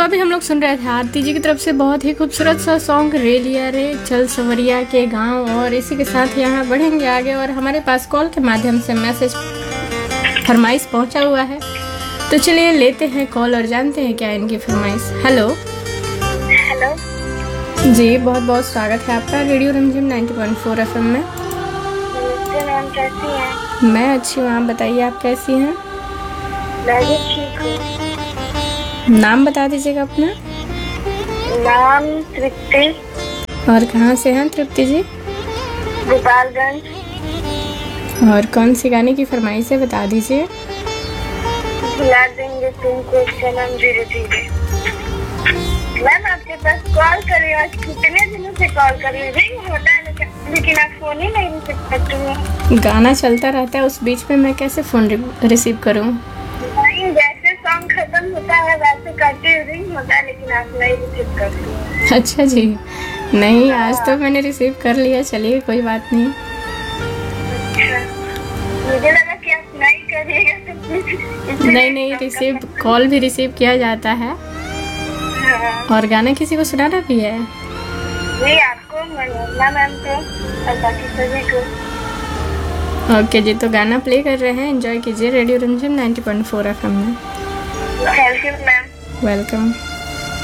अभी हम लोग सुन रहे थे आरती जी की तरफ से बहुत ही खूबसूरत सा सॉन्ग रे लिया रे चल सवरिया के गांव। और इसी के साथ यहाँ बढ़ेंगे आगे और हमारे पास कॉल के माध्यम से मैसेज फरमाइश पहुंचा हुआ है, तो चलिए लेते हैं कॉल और जानते हैं क्या इनकी फरमाइश। हेलो हेलो जी, बहुत बहुत स्वागत है आपका रेडियो रंजन 90.4 FM में। नमस्ते मैम, कैसी हैं? मैं अच्छी हूँ, आप बताइए आप कैसी हैं? मैं भी ठीक हूँ। नाम बता दीजिएगा अपना। नाम तृप्ति। और कहाँ से हैं तृप्ति जी? गोपालगंज। और कौन सी गाने की फरमाइश है बता दीजिए। भुला देंगे तुमको सनम धीरे धीरे। मैम आपके पास कॉल कर रही हूँ, आज कितने दिनों से कॉल कर रही हूँ, होता है लेकिन आप फोन ही नहीं रिसीव करती हैं। गाना चलता रहता है, उस बीच में मैं कैसे फोन रिसीव करूँ? नहीं, जैसे सॉन्ग खत्म होता है वैसे करते रिंग होता है, लेकिन आप नहीं रिसीव करती हैं। अच्छा जी, नहीं आज तो मैंने रिसीव कर लिया, चलिए कोई बात नहीं। अच्छा, मुझे लगा कि आप नहीं करिएगा तो नहीं, रिसीव कॉल भी रिसीव किया जाता है। हाँ। और गाना किसी को सुनाना भी है? जी, आपको, मनोरमा मैम को और बाकी सभी को। ओके जी, तो गाना प्ले कर रहे हैं, एंजॉय कीजिए रेडियो रंजन 90.4 FM में। Thank you ma'am. वेलकम।